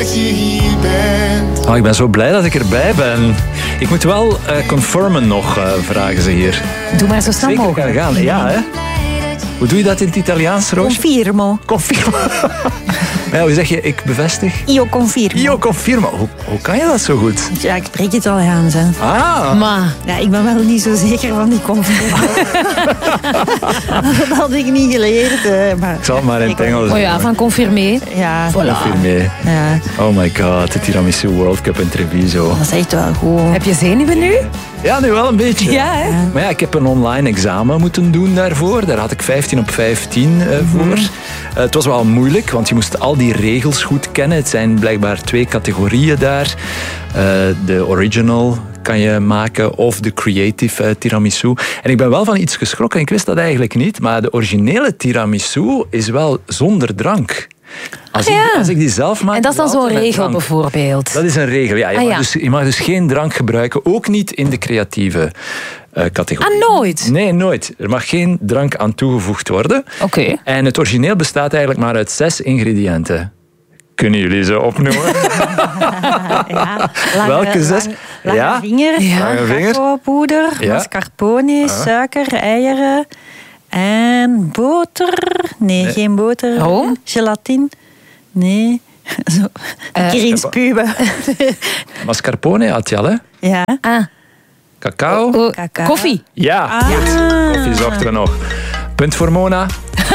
dat je hier bent. Oh, ik ben zo blij dat ik erbij ben. Ik moet wel confirmen nog, vragen ze hier. Doe maar zo snel Zeker mogelijk. gaan, ja hè? Hoe doe je dat in het Italiaans, Roosje? Confirmo. Confirmo. Ja, hoe zeg je, ik bevestig? Io confirmo. Io confirmo. Hoe kan je dat zo goed? Ja, ik spreek Italiaans, hè. Ah. Maar ja, ik ben wel niet zo zeker van die confirmo. Dat had ik niet geleerd. Maar Ik zal het maar in het Engels Oh zeggen. ja, van confirmé. ja, Confirmé. ja, Oh my god, de Tiramisu World Cup in Treviso. dat is echt wel goed. Heb je zenuwen nu? Ja, nu wel een beetje. Ja, hè? Maar ja, ik heb een online examen moeten doen daarvoor. Daar had ik 15 op 15 voor. Het was wel moeilijk, want je moest al die regels goed kennen. Het zijn blijkbaar 2 categorieën daar. De original kan je maken of de creative tiramisu. En ik ben wel van iets geschrokken. Ik wist dat eigenlijk niet. Maar de originele tiramisu is wel zonder drank. Als ik die zelf maak... En dat is dan zo'n altijd met regel drank. bijvoorbeeld. Dat is een regel, ja. Ah, ja. Je mag dus geen drank gebruiken. Ook niet in de creatieve categorie. Ah, nooit? Nee, nooit. Er mag geen drank aan toegevoegd worden. Oké. En het origineel bestaat eigenlijk maar uit 6 ingrediënten. Kunnen jullie ze opnoemen? Ja, Welke 6? Lange Ja? vinger, Lange vinger. cacaopoeder, Ja. mascarpone, suiker, eieren en boter. Nee, geen boter. Room? Gelatine. Nee. Zo. Een keer in spuwen. Mascarpone had je al, hè? Ja. Ah. Cacao? Cacao. Koffie. Ja, goed. Koffie zochten we nog. Punt voor Mona.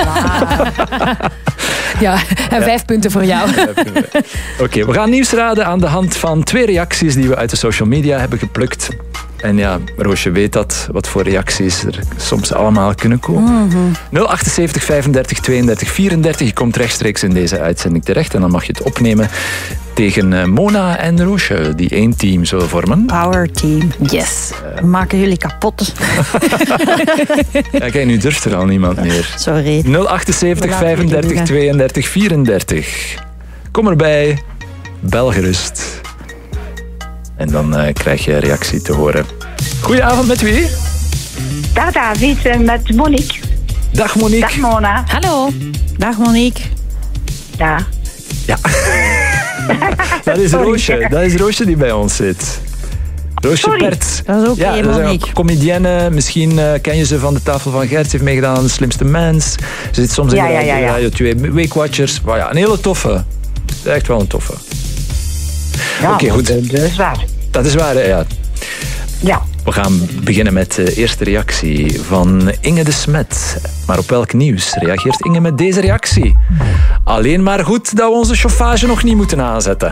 Ja, en 5 punten voor jou. Oké, we gaan nieuws raden aan de hand van 2 reacties die we uit de social media hebben geplukt. En ja, Roosje weet dat, wat voor reacties er soms allemaal kunnen komen. 078 35 32 34. Je komt rechtstreeks in deze uitzending terecht en dan mag je het opnemen tegen Mona en Roosje, die 1 team zullen vormen. Power team. Yes. We maken jullie kapot. Ja, kijk, nu durft er al niemand meer. Sorry. 078 35 32 34. Kom erbij. Bel gerust. En dan krijg je een reactie te horen. Goedenavond, met wie? Dag David, met Monique. Dag Monique. Dag Mona. Hallo. Dag Monique. Ja. Ja. Dat is Roosje. Dat is Roosje die bij ons zit. Roosje Sorry. Perts. Dat is oké, ja, dat is Monique. een comedienne. Misschien ken je ze van de Tafel van Gert. Ze heeft meegedaan aan De Slimste Mens. Ze zit soms in de Radio 2 Weekwatchers. Maar ja, een hele toffe. Echt wel een toffe. Ja, Oké, goed. Dat is waar. Dat is waar, hè, ja. Ja. We gaan beginnen met de eerste reactie van Inge de Smet. Maar op welk nieuws reageert Inge met deze reactie? Alleen maar goed dat we onze chauffage nog niet moeten aanzetten.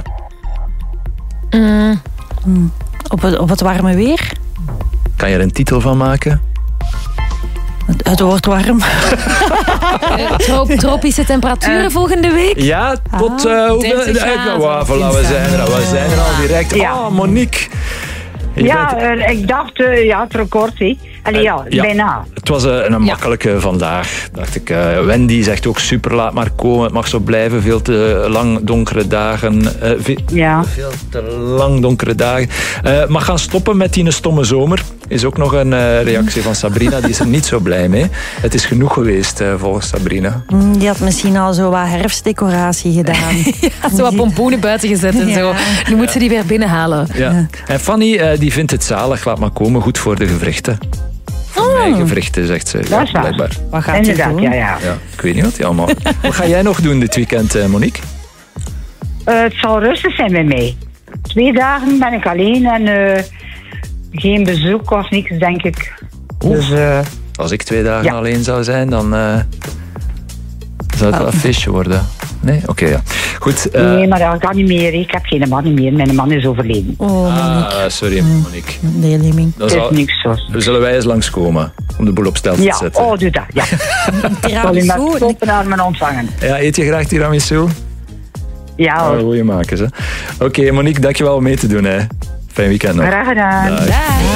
Op het warme weer. Kan je er een titel van maken? Het wordt warm. Tropische temperaturen volgende week. Ja, tot hoeveel? 30 graden. Voilà, we zijn er al direct. Ja. Oh, Monique. Je Ja, bent- ik dacht, het record, hè. Allee, ja. bijna. Het was een makkelijke vandaag, dacht ik. Wendy zegt ook super, laat maar komen. Het mag zo blijven, veel te lang donkere dagen. Ja. Veel te lang donkere dagen. Mag gaan stoppen met die stomme zomer. Is ook nog een reactie van Sabrina. Die is er niet zo blij mee. Het is genoeg geweest, volgens Sabrina. Die had misschien al zo wat herfstdecoratie gedaan. Zo wat pompoenen buiten gezet en zo. Ja. Nu moet ze die weer binnenhalen. Ja. En Fanny, die vindt het zalig. Laat maar komen, goed voor de gewrichten. Voor mij gewrichten, zegt ze. Dat is waar. blijkbaar. Wat gaat hij Inderdaad, doen? ja. Ja, ik weet niet wat hij allemaal... Wat ga jij nog doen dit weekend, Monique? Het zal rustig zijn bij mij. 2 dagen ben ik alleen en geen bezoek of niks, denk ik. Dus, Als ik 2 dagen Ja. alleen zou zijn, dan zou het wel een feestje worden. Nee? Oké, ja. Goed. nee, maar dat kan niet meer. Ik heb geen man meer. Mijn man is overleden. Oh, Monique. Sorry, Monique. Deelneming. Dan Het is niks zo. zullen wij eens langskomen om de boel op stel te Ja, zetten. oh, doe dat. Ja. Ik zal u met open armen ontvangen. Ja, eet je graag tiramisu? Ja, hoor. Goeie maken ze. Oké, Monique, dankjewel om mee te doen. Hè. Fijn weekend nog. Graag gedaan. Dag. Bye.